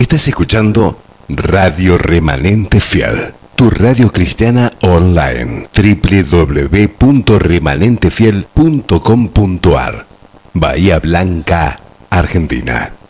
Estás escuchando Radio Remanente Fiel, tu radio cristiana online. www.remanentefiel.com.ar. Bahía Blanca, Argentina.